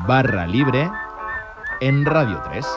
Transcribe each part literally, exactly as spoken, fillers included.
barra libre en Radio tres.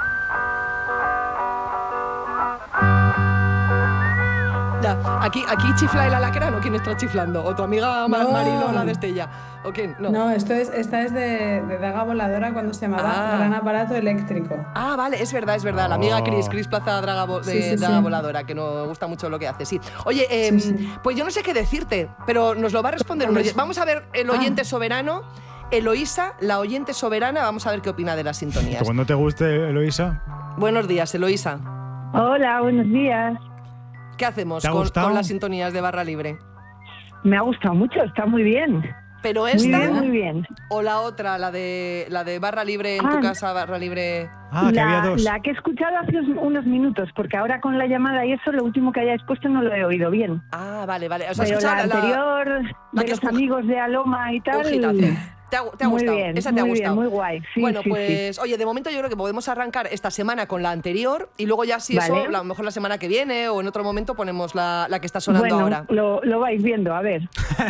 Ya, aquí, aquí chifla el alacrán, ¿o quién está chiflando? ¿O tu amiga Mar- No. Marilo, la de Estella? ¿O quién? No. No, esto es, esta es de, de Daga Voladora cuando se llamaba Ah. Gran Aparato Eléctrico. Ah, vale, es verdad, es verdad. La amiga Cris, Cris Plaza Draga, Vo- de Sí, sí, Draga sí. Voladora, que nos gusta mucho lo que hace, sí. Oye, eh, Sí, sí. pues yo no sé qué decirte, pero nos lo va a responder un oyente. Vamos a ver el oyente Ah. soberano, Eloísa, la oyente soberana, vamos a ver qué opina de las sintonías. Cuando te guste, Eloísa. Buenos días, Eloísa. Hola, buenos días. ¿Qué hacemos ¿Te ha con, gustado? con las sintonías de Barra Libre? Me ha gustado mucho, está muy bien. Pero Muy esta bien, muy bien. o la otra, la de la de Barra Libre en Ah. tu casa, Barra Libre. Ah, que la, había dos. la que he escuchado hace unos minutos, porque ahora con la llamada y eso, lo último que hayáis puesto no lo he oído bien. Ah, vale, vale. O sea, Pero la escucha, anterior, la de que los escu- amigos de Aloma y tal. un hitazo. ¿Te ha, te ha muy gustado? bien, Esa te ha muy gustado. bien, muy guay. Sí, bueno, sí, pues, oye, de momento yo creo que podemos arrancar esta semana con la anterior y luego ya si eso, Vale. la- a lo mejor la semana que viene o en otro momento ponemos la, la que está sonando Bueno, ahora. Lo, lo vais viendo, a ver.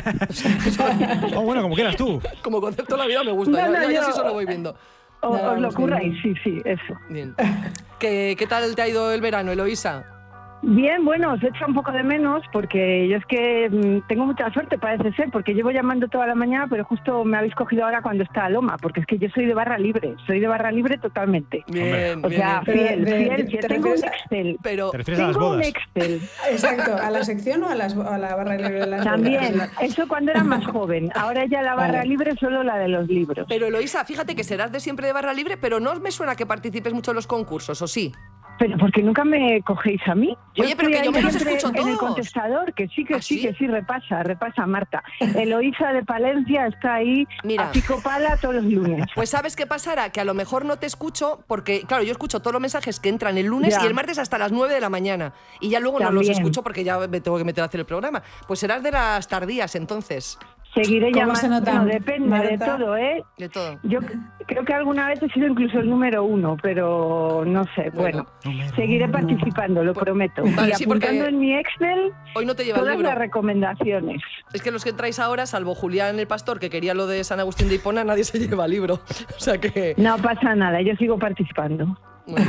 Oh, bueno, como quieras tú. Como concepto de la vida me gusta, No, ya, no, ya, ya yo- sí eso lo voy viendo. O- Ya lo os lo vamos curráis, viendo. sí, sí, eso. Bien. ¿Qué, ¿Qué tal te ha ido el verano, Eloísa? Bien, bueno, os echo un poco de menos porque yo es que mm, tengo mucha suerte, parece ser, porque llevo llamando toda la mañana, pero justo me habéis cogido ahora cuando está Aloma, porque es que yo soy de Barra Libre, soy de Barra Libre totalmente. Bien, O bien, sea, bien. fiel, Pero de- fiel, de- fiel. ¿te Tengo un refieres a- Excel. Pero ¿Te refieres a las Tengo un bodas? Excel. Exacto, ¿a la sección o a, las, a la barra libre de las También, bodas? eso cuando era más joven. Ahora ya la Barra Vale. Libre es solo la de los libros. Pero Eloísa, fíjate que serás de siempre de Barra Libre, pero no me suena que participes mucho en los concursos, ¿o sí? Pero porque nunca me cogéis a mí. Oye, pero estoy que yo ahí me los siempre escucho en el todos. contestador, que sí, que ¿Ah, sí, sí? que sí, repasa, repasa Marta. Eloísa de Palencia está ahí Mira. a pico pala todos los lunes. Pues ¿sabes qué pasará? Que a lo mejor no te escucho porque, claro, yo escucho todos los mensajes que entran el lunes Ya. y el martes hasta las nueve de la mañana. Y ya luego no los También. escucho porque ya me tengo que meter a hacer el programa. Pues serás de las tardías, entonces, Seguiré ¿Cómo llamando. se nota, Bueno, depende de Marta? todo, ¿eh? de todo. Yo c- creo que alguna vez he sido incluso el número uno, pero no sé. Bueno. Bueno, seguiré participando, lo Pues- prometo. Vale, y sí, porque apuntando en mi Excel Hoy no te lleva el todas libro. las recomendaciones. Es que los que traes ahora, salvo Julián el Pastor, que quería lo de San Agustín de Hipona, nadie se lleva libro. O sea que... No pasa nada, yo sigo participando. Bueno,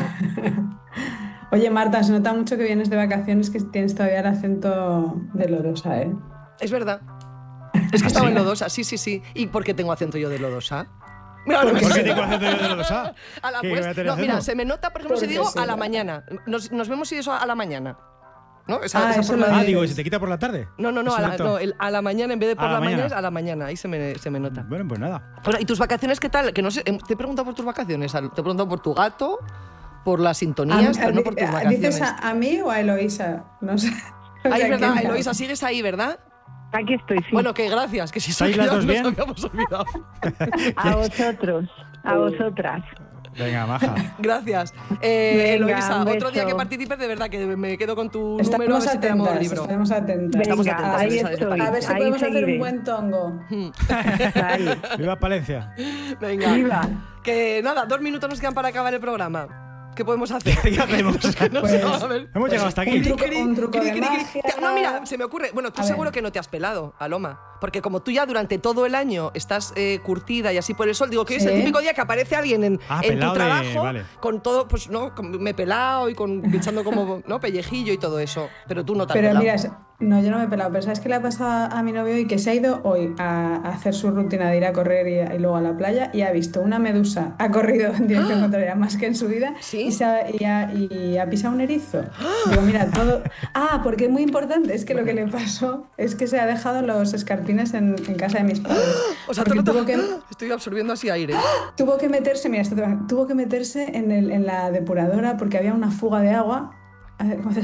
Oye, Marta, se nota mucho que vienes de vacaciones, que tienes todavía el acento de Lodosa, ¿eh? es verdad. Es que estaba en Lodosa, sí, sí, sí. ¿Y por qué tengo acento yo de Lodosa? Mira, ¿Por no qué sé. tengo acento yo de Lodosa? A la ¿Qué pues, voy a tener no, acento? mira, se me nota, por ejemplo, si Porque digo sí, a la ¿verdad? mañana. Nos, nos vemos y eso a la mañana. ¿No? Esa, Ah, esa eso forma lo de- Ah, dices. digo, ¿y se te quita por la tarde? No, no, no, ¿Es a un la, acto? no, el- a la mañana, en vez de por A la la mañana, mañana. es a la mañana. Ahí se me, se me nota. Bueno, pues nada. Bueno, ¿y tus vacaciones qué tal? Que no sé, em, te he preguntado por tus vacaciones. Te he preguntado por tu gato, por las sintonías, A- pero no a- por tus vacaciones. ¿Dices a, a mí o a Eloísa? No sé. No Ay, sé es verdad, quién Eloísa, sigues ahí, ¿verdad? Aquí estoy, sí. Bueno, que gracias, que si ¿Estáis que las ya dos nos bien? habíamos olvidado. a vosotros, a vosotras. Venga, maja. Gracias. Eh, Venga, Eloísa, un otro día beso. que participes, de verdad, que me quedo con tu número a ver Estamos si te damos el atentas, libro. estaremos atentas. Estamos Venga, atentas, ahí Eloísa, desde estoy, A ver si ahí podemos hacer seguiré. un buen tongo. Vale. Viva Palencia. Venga. Viva. Que nada, dos minutos nos quedan para acabar el programa. ¿Qué podemos hacer? ¿Qué hacemos? No Pues, sé, a ver. Hemos llegado hasta aquí. un truco- Cri, un truco cri, de cri, cri. magia. No, mira, se me ocurre. Bueno, tú A seguro ver. que no te has pelado, Aloma. Porque como tú ya durante todo el año estás eh, curtida y así por el sol, digo que hoy es el Sí. típico día que aparece alguien en, Ah, en tu pelado de- trabajo vale. con todo, pues no, con- me he pelado y con echando como no pellejillo y todo eso. Pero tú no te has Pero pelado. mira, es- no, yo no me he pelado, pero ¿sabes qué le ha pasado a mi novio hoy? Que se ha ido hoy a, a hacer su rutina de ir a correr y, a- y luego a la playa y ha visto una medusa, ha corrido en dirección contraria más que en su vida ¿Sí? y, se ha, y, ha, y ha pisado un erizo. Digo, mira, todo... Ah, porque es muy importante, es que lo que le pasó es que se ha dejado los escarpines en, en casa de mis padres. O sea, Porque tú no tuvo te- que, estoy absorbiendo así aire. tuvo que meterse, mira, esto te va- tuvo que meterse en, el, en la depuradora porque había una fuga de agua. A ver, ¿cómo se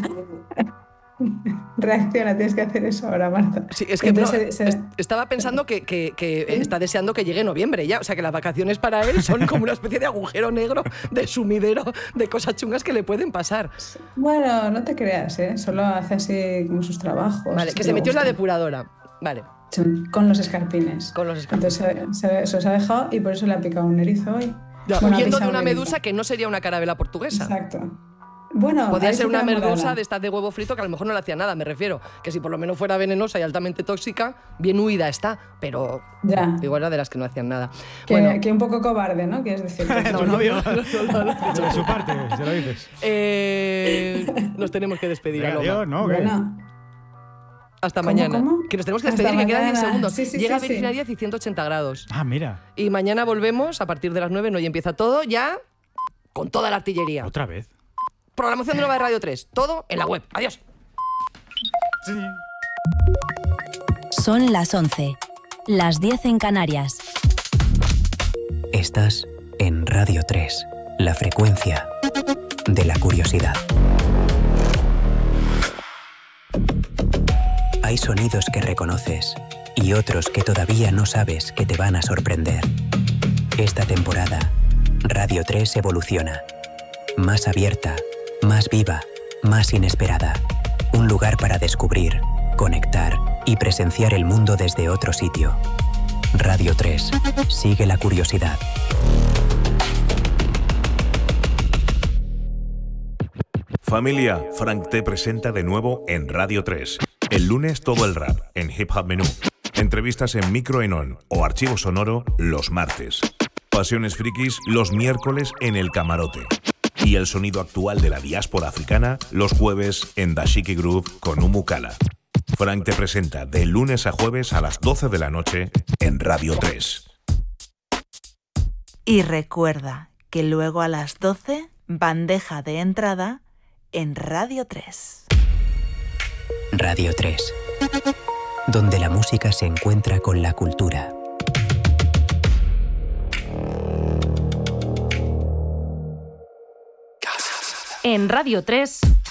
Reacciona, tienes que hacer eso ahora, Marta. Sí, es que Entonces no, se- se- es- estaba pensando que, que- que está deseando que llegue noviembre ya. O sea, que las vacaciones para él son como una especie de agujero negro de sumidero de cosas chungas que le pueden pasar. Bueno, no te creas, ¿eh? Solo hace así como sus trabajos. Vale, sí que se le metió en la gusta. depuradora. Vale, Con los escarpines. con los escarpines. Entonces se, se, se los ha dejado y por eso le ha picado un erizo hoy. Ya, Bueno, ha huyendo de pisado una un erizo. medusa que no sería una carabela portuguesa. Exacto. Bueno, Podía ahí ser sí una que me merluza molaba. de estas de huevo frito que a lo mejor no le hacía nada, me refiero. Que si por lo menos fuera venenosa y altamente tóxica, bien huida está, pero Ya. igual era de las que no hacían nada. Que, Bueno, que un poco cobarde, ¿no? Quieres decir. Tu novio. De su parte, se lo dices. eh, nos tenemos que despedir. Venga, Aloma. adiós, ¿no? ¿Qué? Bueno, Hasta ¿Cómo, mañana. cómo? Que nos tenemos que Hasta despedir, que quedan diez mañana. segundos. Sí, sí, Llega sí, Virginia sí. Díaz y ciento ochenta grados. Ah, mira. Y mañana volvemos a partir de las nueve, ¿no? Y empieza todo ya con toda la artillería. Otra vez. Programación de Nueva de Radio tres. Todo en la web. Adiós. Sí. Son las once, las diez en Canarias. Estás en Radio tres, la frecuencia de la curiosidad. Hay sonidos que reconoces y otros que todavía no sabes que te van a sorprender. Esta temporada, Radio tres evoluciona. Más abierta, más viva, más inesperada. Un lugar para descubrir, conectar y presenciar el mundo desde otro sitio. Radio tres. Sigue la curiosidad. Familia, Frank T presenta de nuevo en Radio tres. El lunes todo el rap en Hip Hop Menú. Entrevistas en micro en on o archivo sonoro los martes. Pasiones frikis los miércoles en El Camarote. Y el sonido actual de la diáspora africana los jueves en Dashiki Groove con Umukala. Frank te presenta de lunes a jueves a las doce de la noche en Radio tres. Y recuerda que luego a las doce, bandeja de entrada en Radio tres. Radio tres. Donde la música se encuentra con la cultura. En Radio tres.